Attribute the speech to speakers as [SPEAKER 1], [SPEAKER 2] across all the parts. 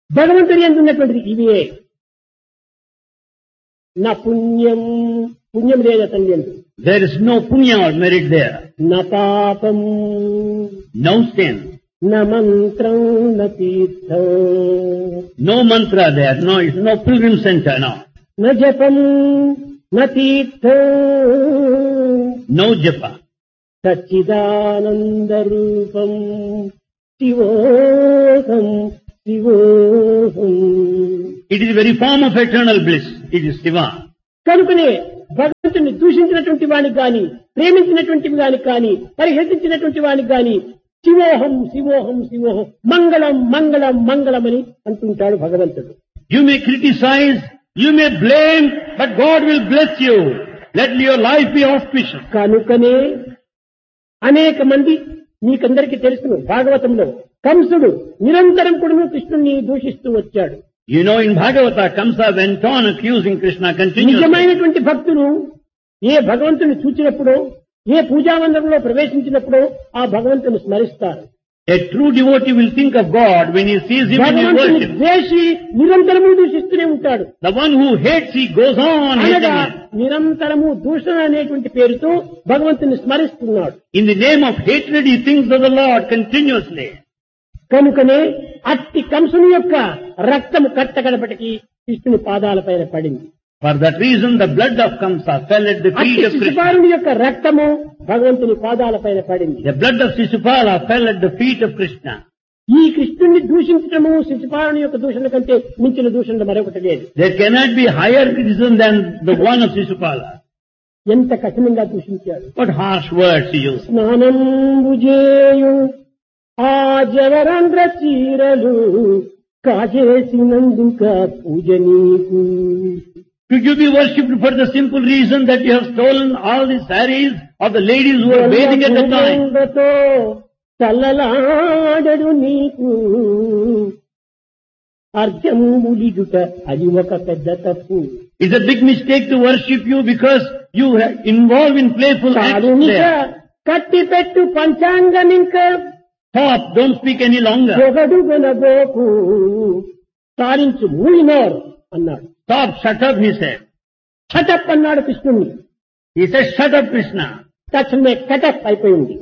[SPEAKER 1] భగవంతుని యందు ఉన్నటువంటిది ఇవే. నా పుణ్యం, పుణ్యం లేదు అతని యందు.
[SPEAKER 2] There is no punya or merit there.
[SPEAKER 1] నా పాపం,
[SPEAKER 2] No sin.
[SPEAKER 1] నా మంత్రం, నా తీర్థం,
[SPEAKER 2] No mantra there. No pilgrim center. No.
[SPEAKER 1] నా జపం, నా తీర్థం,
[SPEAKER 2] No japa.
[SPEAKER 1] సచ్చిదానంద రూపం శివోహం శివోహం.
[SPEAKER 2] It is the very form of eternal bliss. It is Shiva.
[SPEAKER 1] కనుకనే భగవంతుని దూషించినటువంటి వానికి గాని, ప్రేమించినటువంటి వానికి గాని, పరిహసించినటువంటి వానికి గాని శివోహం శివోహం శివోహం, మంగళం మంగళం మంగళం అని అంటుంటాడు భగవంతుడు.
[SPEAKER 2] You may criticize, you may blame, but God will bless you. Let your life be auspicious.
[SPEAKER 1] కనుకనే అనేక మంది మీకందరికీ తెలుసును, భాగవతంలో కంసుడు నిరంతరం కూడా కృష్ణుని దూషిస్తూ వచ్చాడు.
[SPEAKER 2] You know, in Bhagavata, Kamsa went on accusing Krishna continuously.
[SPEAKER 1] నిజమైనటువంటి భక్తులు ఏ భగవంతుని చూచినప్పుడో, ఏ పూజామందిరంలో ప్రవేశించినప్పుడో ఆ భగవంతుని స్మరిస్తారు.
[SPEAKER 2] A true devotee will think of God when he sees him in his
[SPEAKER 1] భగవంతుని
[SPEAKER 2] worship.
[SPEAKER 1] ద్వేషి నిరంతరము దూషిస్తూనే ఉంటాడు.
[SPEAKER 2] The one who hates, he goes on hating
[SPEAKER 1] అనగా
[SPEAKER 2] him.
[SPEAKER 1] నిరంతరము దూషణ అనేటువంటి పేరుతో భగవంతుని స్మరిస్తున్నాడు.
[SPEAKER 2] In the name of hatred, he thinks of the Lord continuously.
[SPEAKER 1] కనుకనే అట్టి కంసుని యొక్క రక్తము కట్టగడపటికి కృష్ణుని పాదాలపైన పడింది.
[SPEAKER 2] For that reason, the blood of Kamsa fell at the
[SPEAKER 1] అట్టి
[SPEAKER 2] feet of Krishna.
[SPEAKER 1] శిశుపాలుని యొక్క రక్తము భగవంతుని పాదాలపైన పడింది.
[SPEAKER 2] The blood of Sisupala fell at the feet of Krishna.
[SPEAKER 1] ఈ కృష్ణుని దూషించటము శిశుపాలుని యొక్క దూషణ కంటే మించిన దూషణ మరొకటి లేదు.
[SPEAKER 2] There cannot be higher criticism than the one of Sisupala.
[SPEAKER 1] ఎంత కఠినంగా దూషించాడు.
[SPEAKER 2] What harsh words he used.
[SPEAKER 1] స్నానంబు చేయు ఆ జవరంధ్ర చీరలు కాజేసినందుక పూజ నీకు.
[SPEAKER 2] Should you be worshipped for the simple reason that you have stolen all the saris of the ladies who were bathing at the time?
[SPEAKER 1] తో చల్లలాడడు నీకు అర్జంబులిడుట అది ఒక పెద్ద తప్పు.
[SPEAKER 2] It's a big mistake to worship you because you are involved in playful acts
[SPEAKER 1] కాలునిక
[SPEAKER 2] there.
[SPEAKER 1] కట్టి పెట్టు పంచాంగమింక
[SPEAKER 2] Stop, don't speak any longer.
[SPEAKER 1] పొగడు గనబోకు సారించు మూయినోర్ అన్నాడు.
[SPEAKER 2] Stop, shut up, he said.
[SPEAKER 1] Shut up అన్నాడు కృష్ణుణ్ణి.
[SPEAKER 2] He said, shut up, Krishna.
[SPEAKER 1] తక్షణమే కటప్ అయిపోయింది.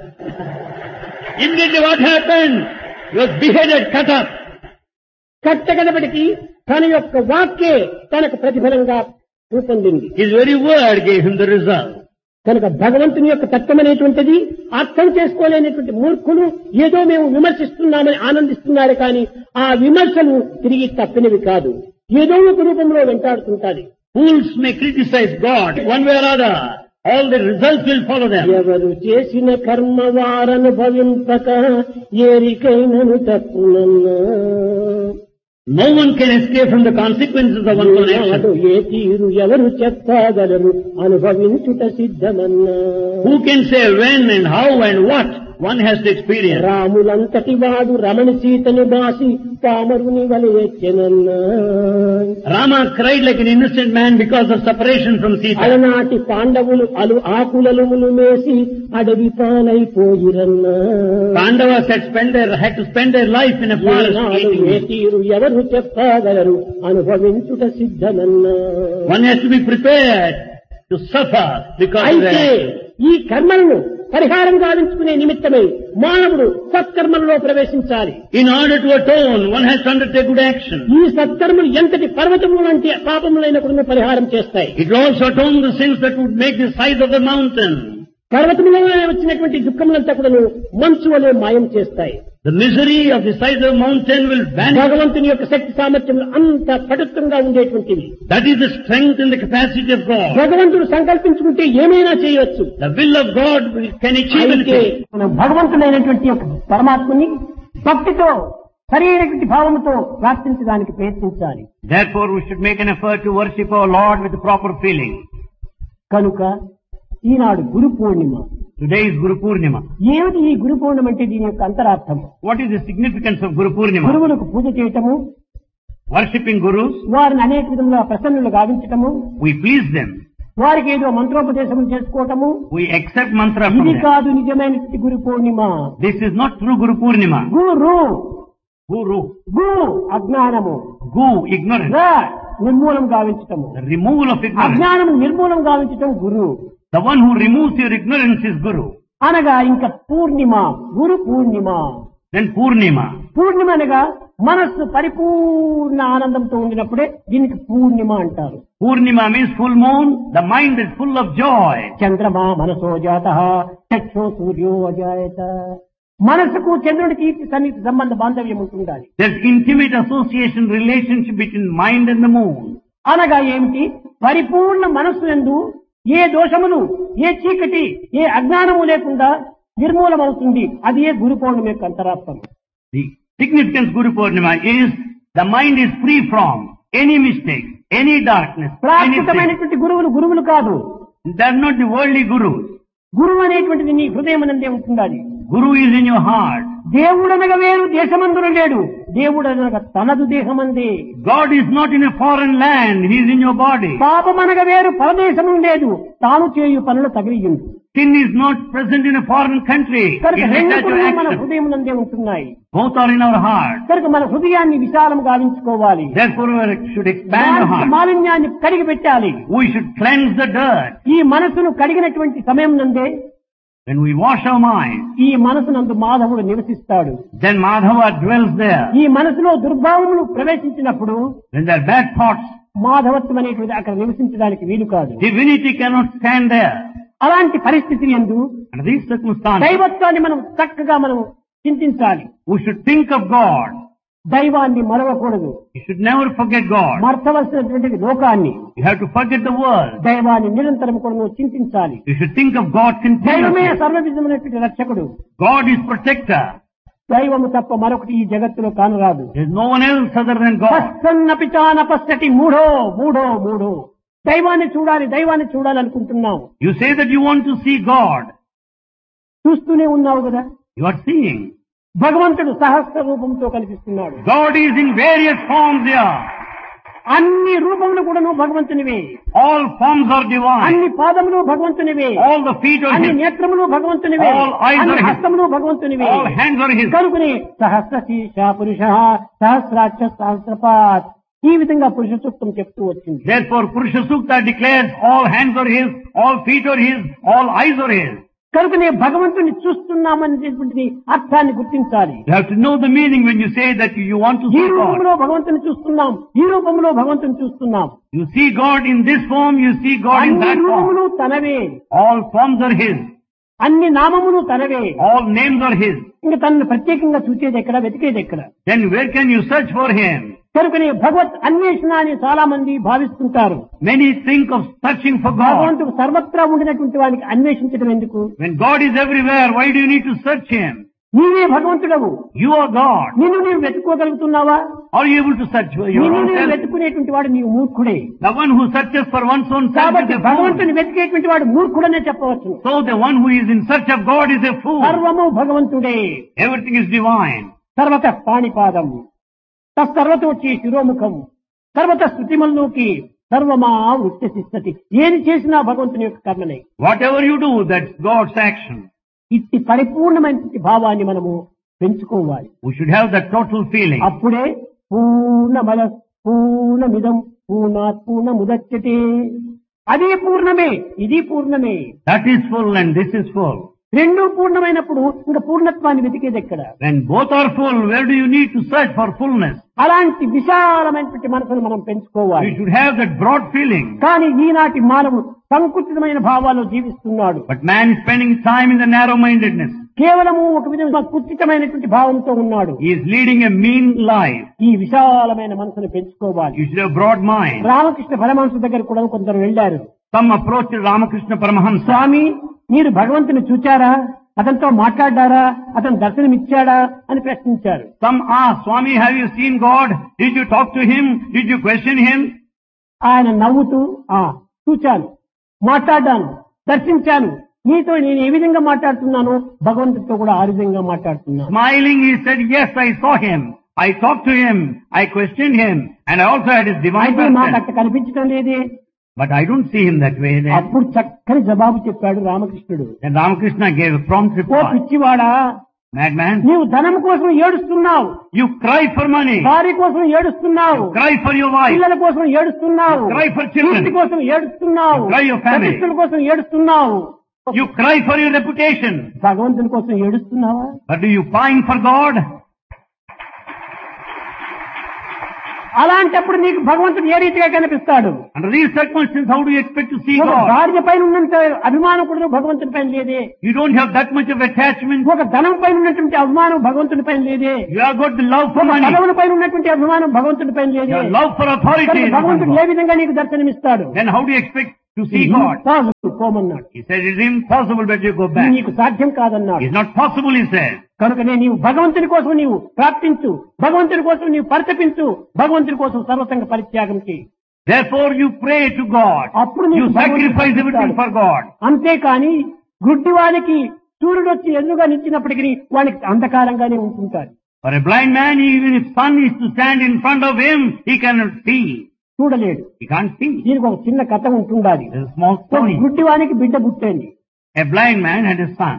[SPEAKER 2] Immediately what happened? He was beheaded, cut up.
[SPEAKER 1] కట్టగడపటికి తన యొక్క వాక్యే తనకు ప్రతిఫలంగా రూపొందింది.
[SPEAKER 2] His very word gave him the result.
[SPEAKER 1] కనుక భగవంతుని యొక్క తత్వం అనేటువంటిది అర్థం చేసుకోలేనటువంటి మూర్ఖులు ఏదో మేము విమర్శిస్తున్నామని ఆనందిస్తున్నారు కానీ ఆ విమర్శలు తిరిగి తప్పినవి కాదు, ఏదో ఒక రూపంలో వెంటాడుతుంటాది.
[SPEAKER 2] Fools may criticize God one way or other. All the results will follow them.
[SPEAKER 1] ఎవరు చేసిన కర్మ వారనుభవింపక ఏరికైనను తప్పునన్నా.
[SPEAKER 2] No one can escape from the consequences of one's own action.
[SPEAKER 1] ఏ తీరు ఎవరు చెప్పగలరు అనుభవించుట సిద్ధమన్నా.
[SPEAKER 2] Who can say when and how and what one has to experience?
[SPEAKER 1] రాములంతటి వాడు రమణి సీతను బాసి పామరుని వలె ఎచ్చెనన్నా.
[SPEAKER 2] Rama cried like an innocent man because of separation from Sita.
[SPEAKER 1] అలనాటి పాండవులు ఆకులలుములు మేసి అడవి పాలైపోయిరన్నా.
[SPEAKER 2] Pandavas had to spend their life in a forest eating
[SPEAKER 1] A
[SPEAKER 2] meat.
[SPEAKER 1] తీరు ఎవరు చెప్పగలరు అనుభవించుట సిద్ధమన్నా.
[SPEAKER 2] One has to be prepared to suffer because of
[SPEAKER 1] అయితే
[SPEAKER 2] that.
[SPEAKER 1] ఈ కర్మలను పరిహారం గావించుకునే నిమిత్తమై మానవుడు సత్కర్మల్లో ప్రవేశించాలి.
[SPEAKER 2] In order to atone, one has to undertake good action.
[SPEAKER 1] ఈ సత్కర్మలు ఎంతటి పర్వతములు వంటి పాపములైనప్పుడు పరిహారం చేస్తాయి.
[SPEAKER 2] It will also atone the sins that would make the size of the mountain.
[SPEAKER 1] పర్వతములలో వచ్చినటువంటి దుఃఖములంతా కూడా మంచు వలె మాయం చేస్తాయి.
[SPEAKER 2] The misery of the size of the mountain will vanish.
[SPEAKER 1] భగవంతుని యొక్క శక్తి సామర్థ్యములు అంత పటుత్వంగా ఉండేటువంటివి.
[SPEAKER 2] That is the strength and the capacity of God.
[SPEAKER 1] భగవంతుడు సంకల్పించుకుంటే ఏమైనా చేయవచ్చు.
[SPEAKER 2] The will of God can achieve
[SPEAKER 1] అయితే
[SPEAKER 2] anything.
[SPEAKER 1] మనం భగవంతుడైనటువంటి యొక్క పరమాత్మని భక్తితో సరైనటువంటి భావముతో ప్రార్థించడానికి ప్రయత్నించాలి.
[SPEAKER 2] Therefore, we should make an effort to worship our Lord with the proper feeling.
[SPEAKER 1] కనుక ఈనాడు Guru Purnima.
[SPEAKER 2] Today is Guru Purnima.
[SPEAKER 1] ఏమిటి ఈ గురు పూర్ణిమ అంటే దీని యొక్క అంతరార్థం?
[SPEAKER 2] What is the significance of Guru Purnima?
[SPEAKER 1] గురువులకు పూజ చేయటము,
[SPEAKER 2] Worshipping Gurus,
[SPEAKER 1] వారిని అనేక విధంగా ప్రసన్నులు గావించటము,
[SPEAKER 2] we please them.
[SPEAKER 1] వారికి ఏదో మంత్రోపదేశం చేసుకోవటము,
[SPEAKER 2] We accept mantra from
[SPEAKER 1] ఇది
[SPEAKER 2] them.
[SPEAKER 1] కాదు నిజమైనటువంటి Guru Purnima.
[SPEAKER 2] This is not true Guru Purnima.
[SPEAKER 1] Guru
[SPEAKER 2] Guru.
[SPEAKER 1] గు అజ్ఞానము,
[SPEAKER 2] Gu, ignorance.
[SPEAKER 1] ర నిర్మూలం గావించటము,
[SPEAKER 2] The removal of ignorance.
[SPEAKER 1] అజ్ఞానం నిర్మూలం గావించటం గురు.
[SPEAKER 2] The one who removes your ignorance is Guru.
[SPEAKER 1] అనగా ఇంకా పూర్ణిమ, గురు పూర్ణిమ.
[SPEAKER 2] Then Purnima.
[SPEAKER 1] పూర్ణిమ అనగా మనస్సు పరిపూర్ణ ఆనందంతో ఉండినప్పుడే దీనికి పూర్ణిమ అంటారు.
[SPEAKER 2] Purnima means full moon. The mind is full of joy.
[SPEAKER 1] చంద్రమా మనసో జాత చక్షో సూర్యో అజాయత. మనసుకు చంద్రుడికి సన్నిహిత సంబంధ బాంధవ్యం ఉంటుండాలి.
[SPEAKER 2] There's intimate association, relationship between mind and the moon.
[SPEAKER 1] అనగా ఏమిటి? పరిపూర్ణ మనస్సు యందు ఏ దోషములు, ఏ చీకటి, ఏ అజ్ఞానము లేకుండా నిర్మూలమవుతుంది. అది ఏ గురు పౌర్ణమి యొక్క అంతరార్థం.
[SPEAKER 2] The significance Guru Purnima is the mind is free from any mistake, any darkness, anything.
[SPEAKER 1] ప్రాకృతమైనటువంటి గురువులు కాదు.
[SPEAKER 2] They're not the worldly gurus.
[SPEAKER 1] గురువు అనేటువంటిది నీ హృదయమనందే ఉంటుండాలి.
[SPEAKER 2] Guru is in your heart.
[SPEAKER 1] దేవుడనగా వేరు దేశమందున లేడు. దేవుడనగా తనదు దేహమందే.
[SPEAKER 2] God is not in a foreign land. He is in your body.
[SPEAKER 1] పాపమనగా వేరు పరదేశము లేదు. తాను చేయు పనులు తగిలియుండు.
[SPEAKER 2] Sin is not present in a foreign country.
[SPEAKER 1] కనుక
[SPEAKER 2] It is
[SPEAKER 1] రెండు
[SPEAKER 2] that
[SPEAKER 1] కూడా
[SPEAKER 2] your
[SPEAKER 1] మన
[SPEAKER 2] action.
[SPEAKER 1] హృదయమునందే ఉంటున్నాయి.
[SPEAKER 2] Both are in our heart.
[SPEAKER 1] కనుక మన హృదయాన్ని విశాలం గావించుకోవాలి.
[SPEAKER 2] Therefore, we should expand the
[SPEAKER 1] మానసిక
[SPEAKER 2] heart.
[SPEAKER 1] మాలిన్యాన్ని కడిగి పెట్టాలి.
[SPEAKER 2] We should cleanse the dirt.
[SPEAKER 1] ఈ మనసును కడిగినటువంటి సమయం నందే
[SPEAKER 2] When we wash our mind,
[SPEAKER 1] ఈ మనసునందు మాధవుడు నివసిస్తాడు.
[SPEAKER 2] then Madhava dwells there.
[SPEAKER 1] ఈ మనసులో దుర్భావములు ప్రవేశించినప్పుడు
[SPEAKER 2] When there are bad thoughts,
[SPEAKER 1] మాధవత్వం అనేటువంటి అక్కడ నివసించడానికి వీలు కాదు.
[SPEAKER 2] divinity cannot stand there.
[SPEAKER 1] అలాంటి పరిస్థితి యందు
[SPEAKER 2] Under these circumstances,
[SPEAKER 1] దైవత్వాన్ని మనం చక్కగా మనం చింతించాలి.
[SPEAKER 2] we should think of God.
[SPEAKER 1] దైవాన్ని మరవకూడదు.
[SPEAKER 2] You should never forget God.
[SPEAKER 1] మర్చవలసినటువంటి లోకాన్ని,
[SPEAKER 2] You have to forget the world.
[SPEAKER 1] దైవాన్ని నిరంతరం కూడా నువ్వు చింతించాలి.
[SPEAKER 2] You should think of God
[SPEAKER 1] దైవమే
[SPEAKER 2] continuously.
[SPEAKER 1] సర్వవిధమైనటువంటి రక్షకుడు.
[SPEAKER 2] God is protector.
[SPEAKER 1] దైవము తప్ప మరొకటి ఈ జగత్తులో కానరాదు.
[SPEAKER 2] There is no one else other than God.
[SPEAKER 1] పశ్చన్నపిచానపశ్చటి మూఢో మూఢో మూఢో. దైవాన్ని చూడాలి అనుకుంటున్నావు.
[SPEAKER 2] You say that you want to see God.
[SPEAKER 1] చూస్తూనే ఉన్నావు కదా.
[SPEAKER 2] You are seeing.
[SPEAKER 1] భగవంతుడు సహస్ర రూపంతో కనిపిస్తున్నాడు.
[SPEAKER 2] God is in various forms there.
[SPEAKER 1] అన్ని రూపములు కూడా నువ్వు భగవంతునివే.
[SPEAKER 2] All forms are divine.
[SPEAKER 1] అన్ని పాదములు భగవంతునివే.
[SPEAKER 2] All the feet are
[SPEAKER 1] అన్ని
[SPEAKER 2] His.
[SPEAKER 1] నేత్రములు భగవంతునివే.
[SPEAKER 2] All eyes
[SPEAKER 1] అన్ని
[SPEAKER 2] are His.
[SPEAKER 1] హస్తములు భగవంతునివే.
[SPEAKER 2] All hands are His.
[SPEAKER 1] కనుకనే సహస్ర శీర్ష పురుష సహస్రాక్ష సహస్రపాత్ ఈ విధంగా పురుష సూక్తం చెప్తూ వచ్చింది.
[SPEAKER 2] Therefore, Purusha Sukta declares all hands are His, all feet are His, all eyes are His.
[SPEAKER 1] కనుకనే భగవంతుని చూస్తున్నామనేటువంటిది అర్థాన్ని గుర్తించాలి.
[SPEAKER 2] You have to know the meaning when you say that you want to
[SPEAKER 1] ఈ
[SPEAKER 2] see God.
[SPEAKER 1] రూపంలో భగవంతుని చూస్తున్నాం, ఈ రూపంలో భగవంతుని చూస్తున్నాం.
[SPEAKER 2] You see God in this form, you see God in
[SPEAKER 1] అన్ని
[SPEAKER 2] that form.
[SPEAKER 1] రూపములు తనవే,
[SPEAKER 2] All forms are His.
[SPEAKER 1] అన్ని నామములు తనవే.
[SPEAKER 2] All names are His.
[SPEAKER 1] ఇంకా తనను ప్రత్యేకంగా చూచేది ఎక్కడ, వెతికేది ఎక్కడ?
[SPEAKER 2] Then where can you search for Him?
[SPEAKER 1] కనుకనే భగవత్ అన్వేషణ అని చాలా మంది భావిస్తుంటారు.
[SPEAKER 2] Many think of searching for God.
[SPEAKER 1] భగవంతుడు సర్వత్రా ఉండినటువంటి వానికి అన్వేషించడం ఎందుకు?
[SPEAKER 2] When God is everywhere, why do you need to search Him?
[SPEAKER 1] నీవే భగవంతుడవు.
[SPEAKER 2] You are God.
[SPEAKER 1] నిన్ను నీవు వెతుక్కోగలుగుతున్నావా?
[SPEAKER 2] Are you able to search for
[SPEAKER 1] నిన్ను నీవు
[SPEAKER 2] yourself?
[SPEAKER 1] వెతుకునేటువంటి వాడు నీవు మూర్ఖుడే.
[SPEAKER 2] The one who searches for one's own self
[SPEAKER 1] కాబట్టి
[SPEAKER 2] is a fool.
[SPEAKER 1] భగవంతుని వెతికేటువంటి వాడు మూర్ఖుడనే చెప్పవచ్చు.
[SPEAKER 2] So the one who is in search of God is a fool.
[SPEAKER 1] సర్వము భగవంతుడే.
[SPEAKER 2] Everything is divine.
[SPEAKER 1] సర్వత పాణిపాదం తత్సర్వతోచి శిరోముఖం సర్వత స్థుతిమల్లోకి సర్వమా వృత్తిస్తతి. ఏది చేసినా భగవంతుని యొక్క కర్మనే.
[SPEAKER 2] Whatever you do, that's God's action.
[SPEAKER 1] ఇట్టి పరిపూర్ణమైన భావాన్ని మనము పెంచుకోవాలి.
[SPEAKER 2] We should have that total feeling.
[SPEAKER 1] అప్పుడే పూర్ణమద పూర్ణమిదం పూర్ణాత్ పూర్ణముదచ్యతే. అది పూర్ణమే, ఇది పూర్ణమే.
[SPEAKER 2] That is full and this is full.
[SPEAKER 1] రెండు పూర్ణమైనప్పుడు ఇంకా పూర్ణత్వాన్ని వెతికేది ఎక్కడ?
[SPEAKER 2] When both are full, where do you need to search for fullness?
[SPEAKER 1] అలాంటి విశాలమైనటువంటి మనసును మనం పెంచుకోవాలి.
[SPEAKER 2] You should have that broad feeling.
[SPEAKER 1] కానీ ఈనాటి మానవుడు సంకుచితమైన భావాల్లో జీవిస్తున్నాడు.
[SPEAKER 2] But man is spending time in the narrow-mindedness.
[SPEAKER 1] కేవలము ఒక విధంగా కుచితమైనటువంటి భావంతో ఉన్నాడు.
[SPEAKER 2] He is leading a mean life.
[SPEAKER 1] ఈ విశాలమైన మనసును పెంచుకోవాలి.
[SPEAKER 2] You should have broad mind.
[SPEAKER 1] Ramakrishna Paramahamsa దగ్గర కూడా కొందరు వెళ్లారు.
[SPEAKER 2] Some approached Ramakrishna Paramahamsa.
[SPEAKER 1] స్వామి, మీరు భగవంతుని చూచారా? అతనితో మాట్లాడారా? అతను దర్శనమిచ్చాడా అని ప్రశ్నించారు.
[SPEAKER 2] Some asked, Swami, have you seen God? Did you talk to Him? Did you question Him?
[SPEAKER 1] ఆయన నవ్వుతూ చూచాను, మాట్లాడాను, దర్శించాను. నీతో నేను ఏ విధంగా మాట్లాడుతున్నానో భగవంతుడితో కూడా ఆ విధంగా మాట్లాడుతున్నాను.
[SPEAKER 2] Smiling, he said, yes, I saw Him. I talked to Him. I questioned Him. And I also had His divine
[SPEAKER 1] అయితే మాకు
[SPEAKER 2] presence.
[SPEAKER 1] అట్లా కనిపించడం లేదే.
[SPEAKER 2] But I don't see Him that way then.
[SPEAKER 1] అప్పుడు చక్కని జవాబు చెప్పాడు రామకృష్ణుడు.
[SPEAKER 2] Then Ramakrishna gave a prompt
[SPEAKER 1] oh
[SPEAKER 2] reply.
[SPEAKER 1] పిచ్చివాడా,
[SPEAKER 2] Madman,
[SPEAKER 1] నీవు ధనం కోసం ఏడుస్తున్నావు,
[SPEAKER 2] you cry for money,
[SPEAKER 1] భార్య కోసం ఏడుస్తున్నావు,
[SPEAKER 2] cry for your wife,
[SPEAKER 1] పిల్లల కోసం ఏడుస్తున్నావు,
[SPEAKER 2] cry for children,
[SPEAKER 1] కీర్తి కోసం ఏడుస్తున్నావు,
[SPEAKER 2] cry your family,
[SPEAKER 1] ప్రతిష్టల కోసం ఏడుస్తున్నావు.
[SPEAKER 2] you cry for your reputation.
[SPEAKER 1] భగవంతుని కోసం ఏడుస్తున్నావా?
[SPEAKER 2] But do you pine for God?
[SPEAKER 1] అలాంటప్పుడు నీకు భగవంతుడు ఏ రీతిగా కనిపిస్తాడు?
[SPEAKER 2] Under these circumstances, how do you expect to see
[SPEAKER 1] ఒక
[SPEAKER 2] God?
[SPEAKER 1] భార్య పైన ఉన్నంత అభిమానం కూడా భగవంతుని పైన లేదే.
[SPEAKER 2] You don't have that much of attachment.
[SPEAKER 1] ఒక ధనం పైన ఉన్నటువంటి అభిమానం భగవంతుని పైన లేదే.
[SPEAKER 2] You have got the love for
[SPEAKER 1] ఒక
[SPEAKER 2] money.
[SPEAKER 1] పదవుల పైన ఉన్నటువంటి అభిమానం భగవంతుని పైన లేదే.
[SPEAKER 2] Your love for authority.
[SPEAKER 1] కనుక
[SPEAKER 2] is
[SPEAKER 1] భగవంతుడు
[SPEAKER 2] not
[SPEAKER 1] ఏ విధంగా నీకు దర్శనమిస్తాడు?
[SPEAKER 2] God. Then how do you expect to see God?
[SPEAKER 1] పోమన్నాడు.
[SPEAKER 2] He said, it is impossible that you go back.
[SPEAKER 1] నీకు సాధ్యం కాదన్నాడు.
[SPEAKER 2] It's not possible, he said.
[SPEAKER 1] కనుకనే నీవు భగవంతుని కోసం నీవు ప్రార్థించు, భగవంతుని కోసం నీవు పరితపించు, భగవంతుని కోసం సర్వసంగ పరిత్యాగం చేయి.
[SPEAKER 2] Therefore you pray to God.
[SPEAKER 1] అప్పుడు నీకు
[SPEAKER 2] You
[SPEAKER 1] భగవంతుడు
[SPEAKER 2] sacrifice everything
[SPEAKER 1] కనిపిస్తాడు.
[SPEAKER 2] for God.
[SPEAKER 1] అంతేకాని గుడ్డివానికి సూర్యుడు వచ్చి ఎదురుగా నిలిచినప్పటికీ వానికి అంధకారంగానే ఉంటుంటారు.
[SPEAKER 2] For a blind man, even if sun is to stand in front of him, he cannot see.
[SPEAKER 1] చూడలేడు.
[SPEAKER 2] He can't see.
[SPEAKER 1] దీనికి ఒక చిన్న కథ ఉంటుండాలి.
[SPEAKER 2] There's a small
[SPEAKER 1] ఒక
[SPEAKER 2] story.
[SPEAKER 1] గుడ్డివానికి బిడ్డ పుట్టేది.
[SPEAKER 2] A blind man had a son.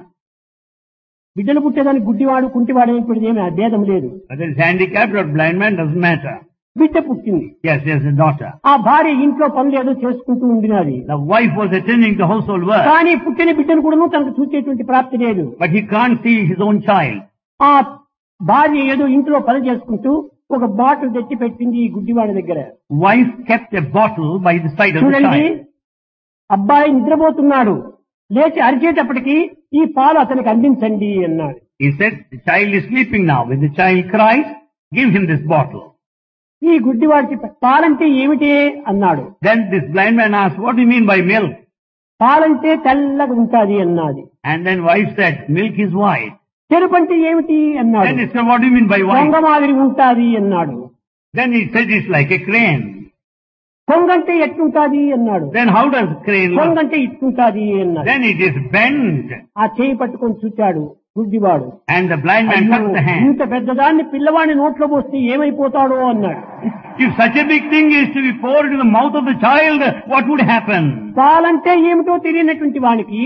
[SPEAKER 1] బిడ్డలు పుట్టేదానికి గుడ్డివాడు కుంటివాడు అనేటువంటిది ఏమీ భేదం లేదు.
[SPEAKER 2] Whether he's handicapped or blind man doesn't matter.
[SPEAKER 1] బిడ్డ పుట్టింది.
[SPEAKER 2] Yes, he has a daughter.
[SPEAKER 1] ఆ భార్య ఇంట్లో పనులు ఏదో చేసుకుంటూ ఉండినది.
[SPEAKER 2] The wife was attending to household work.
[SPEAKER 1] కానీ పుట్టిన బిడ్డను కూడా తనకు చూసేటువంటి ప్రాప్తి లేదు.
[SPEAKER 2] But he can't see his own child.
[SPEAKER 1] ఆ భార్య ఏదో ఇంట్లో పని చేసుకుంటూ ఒక బాటిల్ తెచ్చి పెట్టింది ఈ గుడ్డివాడి దగ్గర.
[SPEAKER 2] Wife kept a bottle by the side of the
[SPEAKER 1] చూడండి,
[SPEAKER 2] child.
[SPEAKER 1] అబ్బాయి నిద్రపోతున్నాడు, లేచి అరిచేటప్పటికి ఈ పాలు అతనికి అందించండి అన్నాడు.
[SPEAKER 2] He said, the child is sleeping now. When the child cries, give him this bottle.
[SPEAKER 1] ఈ గుడ్డివాడికి పాలంటే ఏమిటి అన్నాడు.
[SPEAKER 2] Then this blind man asked, what do you mean by milk?
[SPEAKER 1] పాలంటే తెల్లగా ఉంటాది అన్నది.
[SPEAKER 2] And then wife said, milk is white.
[SPEAKER 1] చెరుపంటే ఏమిటి అన్నాడు.
[SPEAKER 2] Then he said, what do you mean by white?
[SPEAKER 1] కొంగ మాదిరి ఉంటాది అన్నాడు.
[SPEAKER 2] Then he said, it's like a crane.
[SPEAKER 1] కొంగంటే ఎట్టుంటాది అన్నాడు.
[SPEAKER 2] Then how does crane look?
[SPEAKER 1] కొంగంటే ఇట్టుంటాది అన్నాడు.
[SPEAKER 2] Then it is bent.
[SPEAKER 1] ఆ చేయి పట్టుకొని చూచాడు గుడ్డివాడు.
[SPEAKER 2] And the blind man touched the hand.
[SPEAKER 1] ఇంత పెద్దదాన్ని పిల్లవాడిని నోట్లో పోస్తే ఏమైపోతాడో అన్నాడు.
[SPEAKER 2] If such a big thing is to be poured into the mouth of the child, what would happen?
[SPEAKER 1] పాలంటే ఏమిటో తెలియనటువంటి వానికి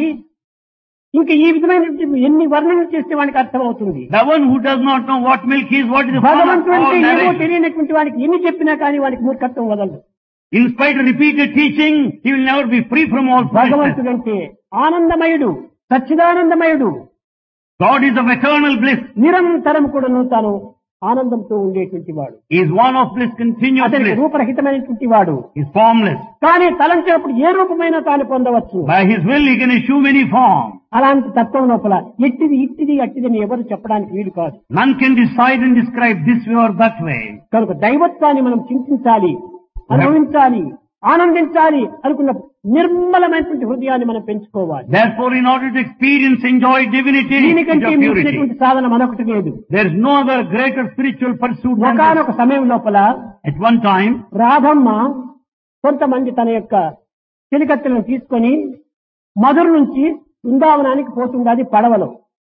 [SPEAKER 1] ఇంకా ఈ విధమైనటువంటి ఎన్ని వర్ణనలు చేస్తే వానికి అర్థమవుతుంది.
[SPEAKER 2] The one who does not know what milk is, what is the form of
[SPEAKER 1] భగవంతుడు అంటే
[SPEAKER 2] all
[SPEAKER 1] ఏమో
[SPEAKER 2] narration.
[SPEAKER 1] తెలియనటువంటి వానికి ఎన్ని చెప్పినా కానీ వానికి మూర్ఖత్వం వదలదు.
[SPEAKER 2] In spite of repeated teaching, he will never be free from all foolishness.
[SPEAKER 1] భగవంతుడు అంటే ఆనందమయుడు, సచ్చిదానందమయుడు,
[SPEAKER 2] God is of eternal bliss.
[SPEAKER 1] నిరంతరం కూడాను తాను ఆనందంతో ఉండేటువంటి వాడు.
[SPEAKER 2] He is one of bliss, continuous
[SPEAKER 1] అతనికి
[SPEAKER 2] bliss.
[SPEAKER 1] రూపరహితమైనటువంటి వాడు.
[SPEAKER 2] He is formless.
[SPEAKER 1] కానీ తలంచినప్పుడు ఏ రూపమైనా తాను పొందవచ్చు.
[SPEAKER 2] By his will, he can assume any form.
[SPEAKER 1] అలాంటి తత్వం లోపల ఎట్టిది ఇట్టిది అట్టిదని ఎవరు చెప్పడానికి వీలు కాదు.
[SPEAKER 2] None can decide and describe this way or that way.
[SPEAKER 1] కనుక దైవత్వాన్ని మనం చింతించాలి, అనుభవించాలి, ఆనందించాలి అనుకున్న నిర్మలమైనటువంటి హృదయాన్ని మనం పెంచుకోవాలి.
[SPEAKER 2] Therefore, in order to experience, enjoy divinity,
[SPEAKER 1] దీనికంటే
[SPEAKER 2] of purity,
[SPEAKER 1] మించినటువంటి సాధన మనొకటి లేదు.
[SPEAKER 2] there is no other greater spiritual pursuit than this.
[SPEAKER 1] ఒకనొక సమయం లోపల
[SPEAKER 2] At one time,
[SPEAKER 1] రాధమ్మ కొంతమంది తన యొక్క చెలికత్తెలను తీసుకొని మధుర నుంచి బృందావనానికి పోతుండాది పడవలో.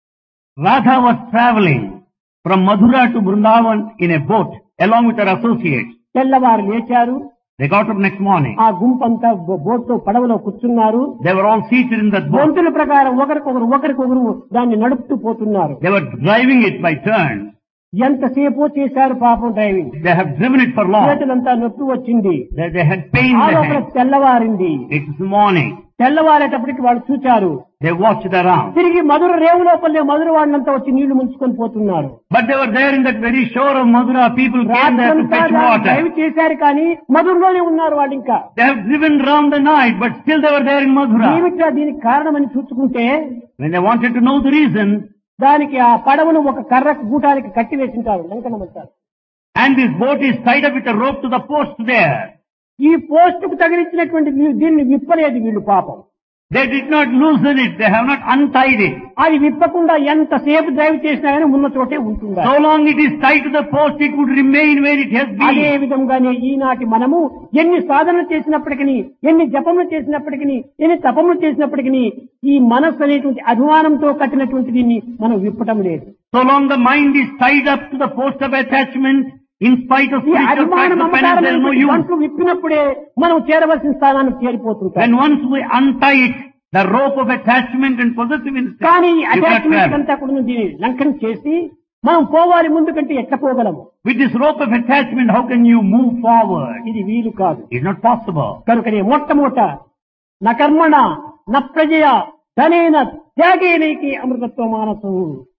[SPEAKER 2] Radha was traveling from Madhura to Vrindavan in a boat along with her associates.
[SPEAKER 1] తెల్లవారు లేచారు.
[SPEAKER 2] They got up next morning.
[SPEAKER 1] ఆ గుంపంతా బోట్లో పడవలో కూర్చున్నారు.
[SPEAKER 2] They were all seated in that boat.
[SPEAKER 1] వంతుల ప్రకారం ఒకరికొకరు దాన్ని నడుపుతూ పోతున్నారు.
[SPEAKER 2] They were driving it by turns.
[SPEAKER 1] ఎంతసేపో చేశారు పాపం driving.
[SPEAKER 2] They have driven it for long.
[SPEAKER 1] చేతులంతా నొప్పి వచ్చింది.
[SPEAKER 2] They had pain
[SPEAKER 1] ఆ
[SPEAKER 2] in their
[SPEAKER 1] లోపల
[SPEAKER 2] hands.
[SPEAKER 1] తెల్లవారింది.
[SPEAKER 2] It's morning.
[SPEAKER 1] తెల్లవారేటప్పటికి వాళ్ళు చూచారు.
[SPEAKER 2] They watched around.
[SPEAKER 1] తిరిగి మధుర రేవు లోపలే మధుర వాళ్ళంతా వచ్చి నీళ్లు ముంచుకొని పోతున్నారు.
[SPEAKER 2] But they were there in that very shore of Madhura. People came there to fetch water.
[SPEAKER 1] Drive చేశారు కానీ మధురలోనే ఉన్నారు వాళ్ళు ఇంకా.
[SPEAKER 2] They have driven round the night, but still they were there in Madhura.
[SPEAKER 1] ఏమిటా దీనికి కారణమని చూసుకుంటే
[SPEAKER 2] When they wanted to know the reason,
[SPEAKER 1] దానికి ఆ పడవను ఒక కర్రకు గూటానికి కట్టి వేసింటారు, లంకనమంటారు.
[SPEAKER 2] and this boat is tied up with a rope to the post there.
[SPEAKER 1] ఈ పోస్ట్ కు తగిలించినటువంటి దీన్ని విప్పలేదు వీళ్ళు పాపం.
[SPEAKER 2] They did not loosen it. They have not untied it.
[SPEAKER 1] అది విప్పకుండా ఎంతసేపు డ్రైవ్ చేసినా కానీ ఉన్న చోటే ఉంటుందా.
[SPEAKER 2] So long it is tied to the post, it would remain where it has
[SPEAKER 1] అదే
[SPEAKER 2] been.
[SPEAKER 1] విధంగానే ఈనాటి మనము ఎన్ని సాధనలు చేసినప్పటికీ, ఎన్ని జపములు చేసినప్పటికీ, ఎన్ని తపములు చేసినప్పటికీ ఈ మనస్సు అనేటువంటి అభిమానంతో కట్టినటువంటి దీన్ని మనం విప్పటం లేదు.
[SPEAKER 2] So long the mind is tied up to the post of attachment, in spite of
[SPEAKER 1] ఈ
[SPEAKER 2] spiritual
[SPEAKER 1] అభిమానం
[SPEAKER 2] practice of penance, there is no use.
[SPEAKER 1] గంటలు విప్పినప్పుడే మనం చేరవలసిన స్థానానికి చేరిపోతుంటాం.
[SPEAKER 2] When once we untie it, The rope of attachment and possessive instinct.
[SPEAKER 1] కానీ
[SPEAKER 2] You can't
[SPEAKER 1] attachment
[SPEAKER 2] travel.
[SPEAKER 1] అంతా కూడా దీన్ని లంఘన చేసి మనం పోవాలి ముందు కంటే ఎట్లా పోగలము?
[SPEAKER 2] With this rope of attachment, how can you move forward?
[SPEAKER 1] ఇది వీలు కాదు.
[SPEAKER 2] It's not possible.
[SPEAKER 1] కనుకనే మొట్టమొదట న కర్మణ న ప్రజయ ధనేన త్యాగేనైకి అమృతత్వ మానసు.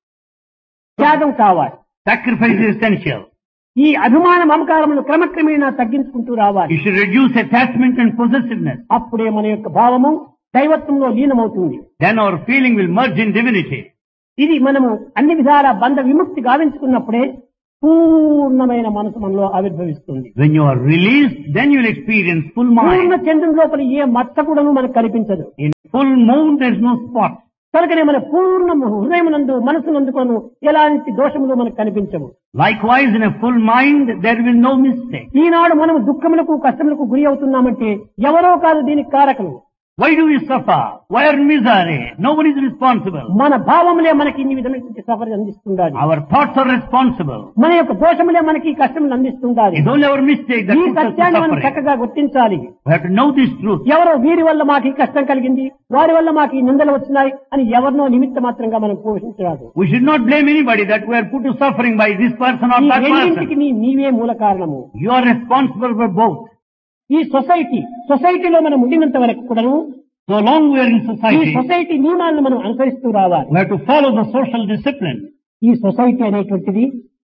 [SPEAKER 1] త్యాగం కావాలి.
[SPEAKER 2] Sacrifice is essential.
[SPEAKER 1] ఈ అభిమాన మమకారములు క్రమక్రమేణా తగ్గించుకుంటూ రావాలి.
[SPEAKER 2] You should reduce attachment and possessiveness.
[SPEAKER 1] అప్పుడే మన యొక్క భావము దైవత్వంలో లీనమవుతుంది.
[SPEAKER 2] Then our feeling will merge in divinity.
[SPEAKER 1] ఇది మనము అన్ని విధాల బంధ విముక్తి గావించుకున్నప్పుడే పూర్ణమైన మనసు మనలో ఆవిర్భవిస్తుంది.
[SPEAKER 2] When you are released, then you will experience full
[SPEAKER 1] Purna
[SPEAKER 2] mind.
[SPEAKER 1] చంద్రుని లోపల ఏ మచ్చ కూడాను మనకు కనిపించదు.
[SPEAKER 2] In full moon, there is no spot.
[SPEAKER 1] కనుకనే మన పూర్ణ హృదయమునందు మనసునందు కొను ఎలాంటి దోషములు మనకు కనిపించవు.
[SPEAKER 2] Likewise, in a full mind, there will no mistake.
[SPEAKER 1] ఈనాడు మనం దుఃఖములకు కష్టములకు గురి అవుతున్నామంటే ఎవరో కాదు దీనికి కారకులు.
[SPEAKER 2] Why do we suffer? Why are misery? Nobody is responsible.
[SPEAKER 1] మన భావములే మనకి ఇన్ని విధమైనటువంటి suffer అందిస్తుండాలి.
[SPEAKER 2] Our thoughts are responsible.
[SPEAKER 1] మన యొక్క దోషములే మనకి ఈ కష్టములు అందిస్తుండాలి.
[SPEAKER 2] It's only our mistake that
[SPEAKER 1] ఈ
[SPEAKER 2] puts us to
[SPEAKER 1] సత్యాన్ని మనం
[SPEAKER 2] suffering.
[SPEAKER 1] చక్కగా గుర్తించాలి.
[SPEAKER 2] We have to know this truth.
[SPEAKER 1] ఎవరో వీరి వల్ల మాకు ఈ కష్టం కలిగింది, వారి వల్ల మాకు ఈ నిందలు వచ్చినాయి అని ఎవరినో నిమిత్త మాత్రంగా మనం పోషించరాదు.
[SPEAKER 2] We should not blame anybody that we are put to suffering by this person or
[SPEAKER 1] ఈ
[SPEAKER 2] that
[SPEAKER 1] రెండింటికి
[SPEAKER 2] person.
[SPEAKER 1] నీవే మూల కారణము.
[SPEAKER 2] You are responsible for both.
[SPEAKER 1] ఈ సొసైటీలో మనం ఉండినంత వరకు కూడాను
[SPEAKER 2] So long we are in
[SPEAKER 1] ఈ
[SPEAKER 2] society,
[SPEAKER 1] సొసైటీ నియమాలను మనం అనుసరిస్తూ రావాలి.
[SPEAKER 2] we have to follow the social discipline.
[SPEAKER 1] ఈ సొసైటీ అనేటువంటిది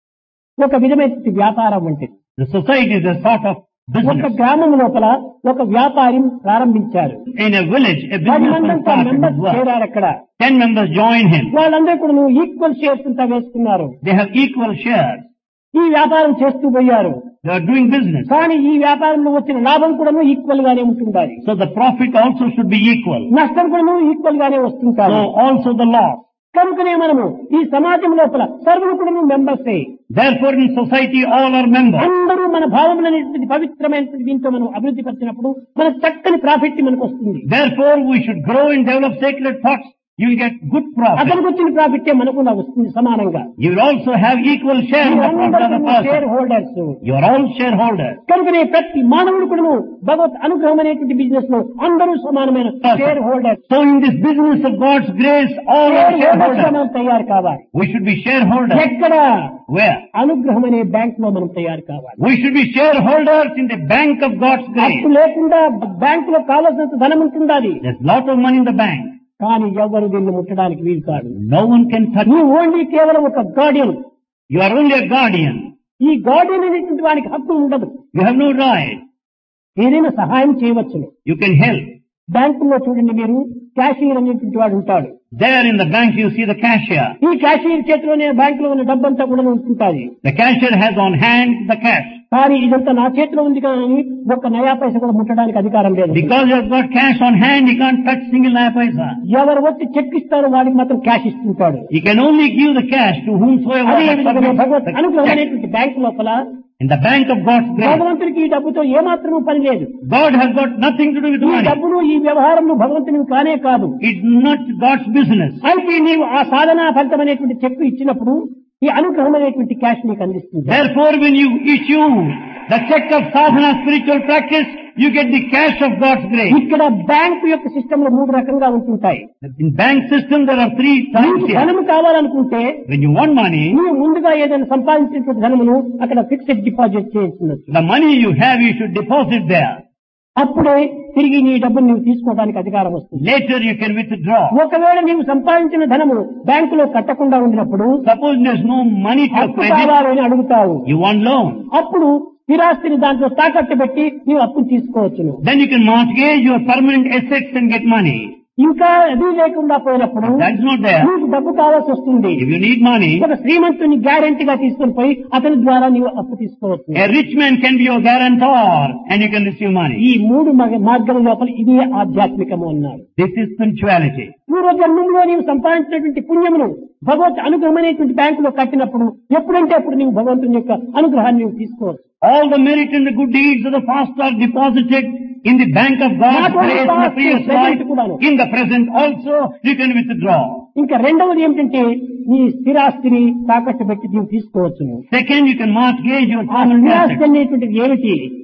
[SPEAKER 1] ఒక విధమైనటువంటి వ్యాపారం వంటిది.
[SPEAKER 2] The society is a sort of
[SPEAKER 1] ఒక
[SPEAKER 2] business.
[SPEAKER 1] గ్రామం లోపల ఒక వ్యాపారం ప్రారంభించారు.
[SPEAKER 2] In a village, a
[SPEAKER 1] 10
[SPEAKER 2] businessman
[SPEAKER 1] మందంతా
[SPEAKER 2] started his
[SPEAKER 1] members
[SPEAKER 2] work.
[SPEAKER 1] చేరారు అక్కడ.
[SPEAKER 2] 10 members join him.
[SPEAKER 1] వాళ్ళందరూ కూడా ఈక్వల్ షేర్స్ అంతా వేసుకున్నారు.
[SPEAKER 2] They have equal shares.
[SPEAKER 1] ఈ వ్యాపారం చేస్తూ పోయారు.
[SPEAKER 2] They are doing business.
[SPEAKER 1] కానీ ఈ వ్యాపారంలో వచ్చిన లాభం కూడా ఈక్వల్ గానే ఉంటుండాలి.
[SPEAKER 2] So the profit also should be equal.
[SPEAKER 1] నష్టం కూడా ఈక్వల్ గానే వస్తుంటారు.
[SPEAKER 2] So also the loss.
[SPEAKER 1] కనుకనే మనము ఈ సమాజం లోపల సర్వులు కూడా మెంబర్సే.
[SPEAKER 2] Therefore in society all are members.
[SPEAKER 1] అందరూ మన భావములనేటువంటి పవిత్రమైనటువంటి దీంతో మనం అభివృద్ధి పరిచినప్పుడు మన చక్కని ప్రాఫిట్ మనకు వస్తుంది.
[SPEAKER 2] Therefore we should grow and develop sacred thoughts. You will get good profit.
[SPEAKER 1] అతనికి వచ్చిన ప్రాఫిట్ మనకు వస్తుంది సమానంగా.
[SPEAKER 2] You will also have equal share in the profit of the
[SPEAKER 1] share
[SPEAKER 2] person.
[SPEAKER 1] Holders.
[SPEAKER 2] You are all shareholders.
[SPEAKER 1] కనుకనే ప్రతి మానవుడు కూడా భగవత్ అనుగ్రహం అనేటువంటి బిజినెస్ లో అందరూ సమానమైన share holders.
[SPEAKER 2] So in this business of God's grace, all are shareholders.
[SPEAKER 1] మనం తయారు కావాలి.
[SPEAKER 2] We should be shareholders.
[SPEAKER 1] ఎక్కడ
[SPEAKER 2] Where?
[SPEAKER 1] అనుగ్రహం అనే బ్యాంక్ లో మనం తయారు కావాలి.
[SPEAKER 2] We should be shareholders in the bank of God's grace.
[SPEAKER 1] అప్పు లేకుండా బ్యాంక్ లో కావాల్సినంత ధనం ఉంటుండాలి.
[SPEAKER 2] There's lot of money in the bank.
[SPEAKER 1] కానీ ఎవరు దీన్ని ముట్టడానికి వీలు కాదు.
[SPEAKER 2] No one can touch
[SPEAKER 1] నువ్వు
[SPEAKER 2] it.
[SPEAKER 1] ఓన్లీ కేవలం ఒక Guardian.
[SPEAKER 2] You are only a guardian.
[SPEAKER 1] ఈ గార్డియన్ అనేటువంటి వానికి హక్కు ఉండదు.
[SPEAKER 2] You have no right.
[SPEAKER 1] ఏదైనా సహాయం చేయవచ్చును.
[SPEAKER 2] You can help.
[SPEAKER 1] బ్యాంకులో చూడండి మీరు క్యాషియర్ అనేటువంటి వాడు ఉంటాడు.
[SPEAKER 2] There in the bank you see the cashier.
[SPEAKER 1] ఈ క్యాషియర్ చేతిలోనే బ్యాంకులో ఉన్న డబ్బంతా కూడా ఉంటుంటాది.
[SPEAKER 2] The cashier has on hand the cash.
[SPEAKER 1] కానీ ఇదంతా నా చేతిలో ఉంది కానీ ఒక్క నయా పైస కూడా ముట్టడానికి అధికారం లేదు.
[SPEAKER 2] Because you have got cash on hand, you can't touch single naya paisa.
[SPEAKER 1] ఎవరు వచ్చి చెక్ ఇస్తారో వాడికి మాత్రం cash ఇస్తుంటాడు.
[SPEAKER 2] You can only give the cash to whomsoever.
[SPEAKER 1] అదే
[SPEAKER 2] has
[SPEAKER 1] విధంగా భగవత్
[SPEAKER 2] submitted
[SPEAKER 1] అనుగ్రహం
[SPEAKER 2] the check.
[SPEAKER 1] అనేటువంటి బ్యాంకు లోపల
[SPEAKER 2] In the bank of God's grace,
[SPEAKER 1] భగవంతుడికి ఈ డబ్బుతో ఏమాత్రమూ పని లేదు.
[SPEAKER 2] God has got nothing to do with
[SPEAKER 1] ఈ
[SPEAKER 2] money.
[SPEAKER 1] డబ్బులు ఈ వ్యవహారంలో భగవంతుని కానే కాదు.
[SPEAKER 2] It's not God's business.
[SPEAKER 1] అయితే నీవు ఆ సాధనా ఫలితం అనేటువంటి చెక్ ఇచ్చినప్పుడు ఈ అనుగ్రహం అనేటువంటి క్యాష్ నీకు అందిస్తుంది.
[SPEAKER 2] Therefore, when you issue the check of sadhana spiritual practice, you get the cash of God's grace.
[SPEAKER 1] ఇక్కడ బ్యాంకు యొక్క సిస్టమ్ లో 3 రకంగా ఉంటుంటాయి.
[SPEAKER 2] In bank system, there are 3 types
[SPEAKER 1] నీకు
[SPEAKER 2] here.
[SPEAKER 1] ధనము కావాలనుకుంటే
[SPEAKER 2] When you want money,
[SPEAKER 1] నువ్వు ముందుగా ఏదైనా సంపాదించినటువంటి ధనమును అక్కడ fixed deposit చేయించవచ్చు.
[SPEAKER 2] the money you have, you should deposit there.
[SPEAKER 1] అప్పుడే తిరిగి నీ డబ్బును నువ్వు తీసుకోవడానికి అధికారం వస్తుంది.
[SPEAKER 2] Later you can withdraw.
[SPEAKER 1] ఒకవేళ నీవు సంపాదించిన ధనము బ్యాంకులో కట్టకుండా ఉండినప్పుడు
[SPEAKER 2] Suppose there's no money to
[SPEAKER 1] అప్పు
[SPEAKER 2] credit,
[SPEAKER 1] కావాలని అడుగుతావు.
[SPEAKER 2] you want loan.
[SPEAKER 1] అప్పుడు స్థిరాస్తిని దాంట్లో తాకట్టు పెట్టి నీవు అప్పును తీసుకోవచ్చును.
[SPEAKER 2] Then you can mortgage your permanent assets and get money.
[SPEAKER 1] ఇంకా అది లేకుండా పోయినప్పుడు
[SPEAKER 2] That's not there.
[SPEAKER 1] నీకు డబ్బు కావాల్సి వస్తుంది.
[SPEAKER 2] If you need money,
[SPEAKER 1] ఒక శ్రీమంతుని గ్యారెంటీగా తీసుకొని పోయి అతని ద్వారా నీవు అప్పు తీసుకోవచ్చు.
[SPEAKER 2] a rich man can be your guarantor and you can receive money.
[SPEAKER 1] ఈ 3 మార్గాల లోపల ఇదే ఆధ్యాత్మికము అన్నారు.
[SPEAKER 2] This is spirituality.
[SPEAKER 1] పూర్వజన్మంలో నీవు సంపాదించినటువంటి పుణ్యమును భగవత్ అనుగ్రహం అనేటువంటి బ్యాంకులో కట్టినప్పుడు ఎప్పుడంటే అప్పుడు నీవు భగవంతుని యొక్క అనుగ్రహాన్ని నీవు తీసుకోవచ్చు.
[SPEAKER 2] All the merit and the good deeds of the past are deposited in the bank of God's
[SPEAKER 1] Not only
[SPEAKER 2] grace in the
[SPEAKER 1] past,
[SPEAKER 2] previous
[SPEAKER 1] present
[SPEAKER 2] life.
[SPEAKER 1] కూడాను.
[SPEAKER 2] In the present also you can withdraw.
[SPEAKER 1] ఇంకా రెండవది ఏమిటంటే నీ స్థిరాస్తిని తాకట్టు పెట్టి నీవు తీసుకోవచ్చును.
[SPEAKER 2] Second, you can mortgage your
[SPEAKER 1] ఆ
[SPEAKER 2] permanent
[SPEAKER 1] స్థిరాస్తి
[SPEAKER 2] assets.
[SPEAKER 1] అనేటువంటిది ఏమిటి?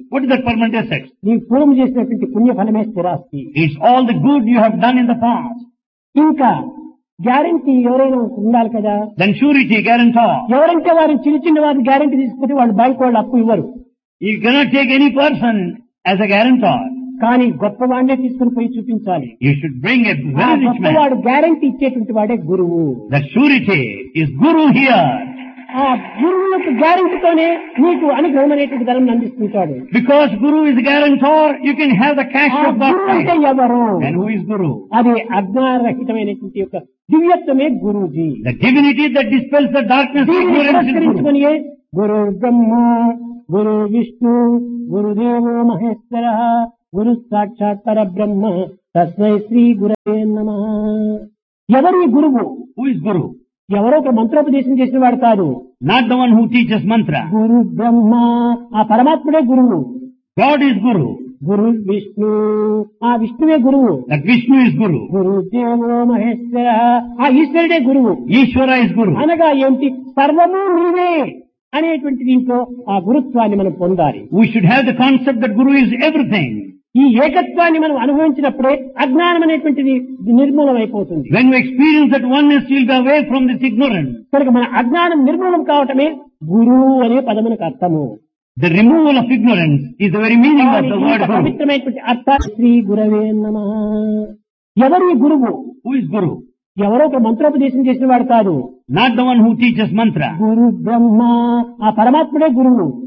[SPEAKER 2] What is that permanent assets?
[SPEAKER 1] నీ పూర్వం చేసినటువంటి పుణ్యఫలమే స్థిరాస్తి.
[SPEAKER 2] It's all the good you have done in the past.
[SPEAKER 1] ఇంకా గ్యారంటీ ఎవరైనా ఉండాలి కదా.
[SPEAKER 2] Then surety, guarantor.
[SPEAKER 1] ఎవరంటే వారు చిన్న చిన్న వారిని గ్యారంటీ తీసుకుంటే వాళ్ళు బ్యాంక్ వాళ్ళు అప్పు ఇవ్వరు.
[SPEAKER 2] You cannot take any person as a guarantor.
[SPEAKER 1] కానీ గొప్పవాడినే తీసుకుని పోయి చూపించాలి.
[SPEAKER 2] You should bring a
[SPEAKER 1] ఆ
[SPEAKER 2] very rich man.
[SPEAKER 1] గొప్పవాడు గ్యారంటీ ఇచ్చేటువంటి వాడే గురువు.
[SPEAKER 2] The surety is Guru here.
[SPEAKER 1] ఆ గురువులకు గ్యారంటీతోనే నీకు అనుగ్రహం అనేటువంటి ధనం అందిస్తుంటాడు.
[SPEAKER 2] Because Guru is a guarantor, you can have the cash
[SPEAKER 1] ఆ
[SPEAKER 2] of God.
[SPEAKER 1] గురువు అంటే ఎవరు?
[SPEAKER 2] And who is Guru?
[SPEAKER 1] అది అజ్ఞానరహితమైనటువంటి యొక్క దివ్యత్వమే Guruji.
[SPEAKER 2] The divinity that dispels the darkness of
[SPEAKER 1] దీన్ని
[SPEAKER 2] ignorance is Guru.
[SPEAKER 1] పురస్కరించుకొని గురు బ్రహ్మ, గురు విష్ణు, గురుదేవో మహేశ్వర, గురు సాక్షాత్ పరబ్రహ్మ, తస్మై శ్రీ గురవే నమః. ఎవరి గురువు?
[SPEAKER 2] Who is Guru?
[SPEAKER 1] ఎవరో ఒక మంత్రోపదేశం చేసిన వాడు కాదు.
[SPEAKER 2] Not the one who teaches mantra.
[SPEAKER 1] గురు బ్రహ్మ, ఆ పరమాత్ముడే గురువు.
[SPEAKER 2] God is Guru.
[SPEAKER 1] గురు విష్ణు, ఆ విష్ణువే గురువు.
[SPEAKER 2] That Vishnu is Guru.
[SPEAKER 1] గురుదేవో Maheshwara, ఆ ఈశ్వరుడే గురువు.
[SPEAKER 2] Ishvara is Guru.
[SPEAKER 1] అనగా ఏంటి? సర్వము నీవే అనేటువంటి దీంట్లో ఆ గురుత్వాన్ని మనం పొందాలి.
[SPEAKER 2] We should have the concept that Guru is everything.
[SPEAKER 1] ఈ ఏకత్వాన్ని మనం అనుభవించినప్పుడే అజ్ఞానం అనేటువంటిది నిర్మూలం అయిపోతుంది.
[SPEAKER 2] When we experience that oneness, we will be away from this ignorance.
[SPEAKER 1] కనుక మన అజ్ఞానం నిర్మూలం కావటమే గురువు అనే పదమునకు అర్థము.
[SPEAKER 2] The removal of ignorance is the very meaning of the word Guru.
[SPEAKER 1] పవిత్రమైనటువంటి అర్థాలు శ్రీ గురవే నమః. ఎవరి గురువు?
[SPEAKER 2] Who is Guru?
[SPEAKER 1] ఎవరో ఒక మంత్రోపదేశం చేసిన వాడు కాదు.
[SPEAKER 2] Not the one who teaches mantra.
[SPEAKER 1] గురు బ్రహ్మ, ఆ పరమాత్ముడే గురువు.